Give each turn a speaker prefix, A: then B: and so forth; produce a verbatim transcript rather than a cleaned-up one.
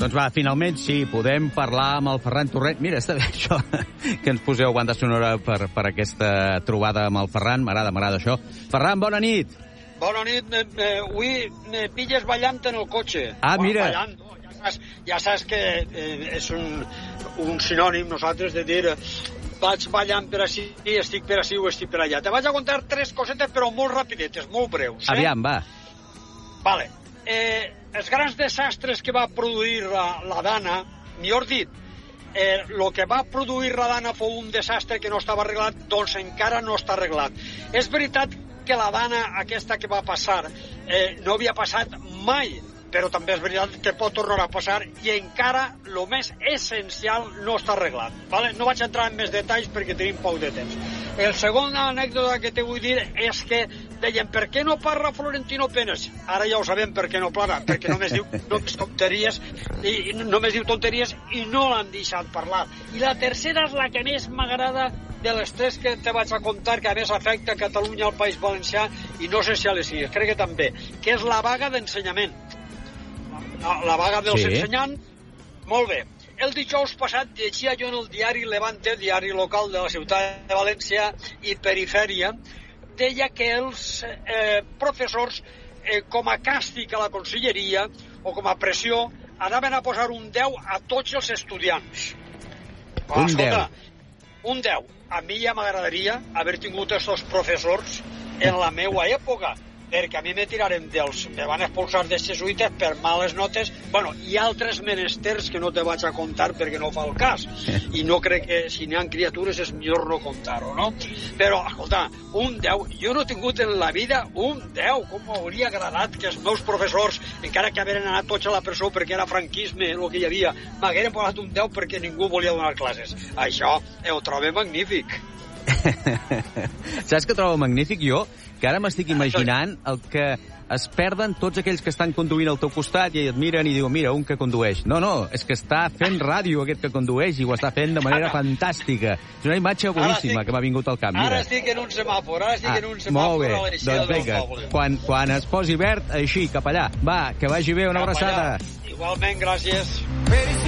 A: Doncs va, finalment sí, podem parlar amb el Ferran Torrent. Mira, està bé això, que ens poseu banda sonora per, per aquesta trobada amb el Ferran. M'agrada, m'agrada això. Ferran, bona nit.
B: Bona nit. Eh, eh, avui me pilles ballant en el cotxe.
A: Ah, mira.
B: Ballant, no, ja saps, ja saps que eh, és un, un sinònim, nosaltres, de dir eh, vaig ballant per així, estic per així o estic per allà. Te vaig a contar tres cosetes, però molt rapidetes, molt breus. Eh?
A: Aviam, va.
B: Vale. Eh, els grans desastres que va produir la, la Dana, millor dit, eh, el que va produir la Dana fou un desastre que no estava arreglat, doncs encara no està arreglat. És veritat que la Dana, aquesta que va passar, eh, no havia passat mai, però també és veritat que pot tornar a passar i encara el més essencial no està arreglat. Vale? No vaig entrar en més detalls perquè tenim poc de temps. El segon anècdota que te vull dir és que deien, per què no parla Florentino Pérez? Ara ja ho sabem per què no parla, perquè només diu només tonteries i només diu tonteries i no l'han deixat parlar. I la tercera és la que més m'agrada de les tres que te vaig a contar, que a més afecta Catalunya al País Valencià i no sé si a les illes, crec que també, que és la vaga d'ensenyament. La vaga dels sí. ensenyants, molt bé. El dijous passat llegia jo en el diari Levante, diari local de la ciutat de València i perifèria, deia que els eh, professors, eh, com a càstig a la conselleria o com a pressió, anaven a posar un deu a tots els estudiants.
A: Un
B: Escolta,
A: deu.
B: Un deu. A mi ja m'agradaria haver tingut aquests professors en la meua època, perquè a mi me tiraren dels... me van expulsar dels jesuïtes per males notes, bueno, i altres menesters que no te vaig a contar perquè no fa el cas. I no crec que si n'hi ha criatures és millor no contar-ho, no? Però, escolta, un deu, jo no he tingut en la vida un deu, com m'hauria agradat que els meus professors, encara que haveren anat tots a la presó perquè era franquisme el que hi havia, m'hagueren posat un deu perquè ningú volia donar classes. Això ho trobo magnífic.
A: Saps què trobo magnífic jo? Que ara m'estic imaginant el que es perden tots aquells que estan conduint al teu costat i et miren i diuen, mira, un que condueix. No, no, és que està fent ràdio aquest que condueix i ho està fent de manera fantàstica. És una imatge boníssima estic, que m'ha vingut al cap. Mira.
B: Ara estic en un semàfor, ara estic ah, en un semàfor.
A: Molt bé, doncs vinga, quan, quan es posi verd, així, cap allà. Va, que vagi bé, una cap abraçada.
B: Allà. Igualment, gràcies.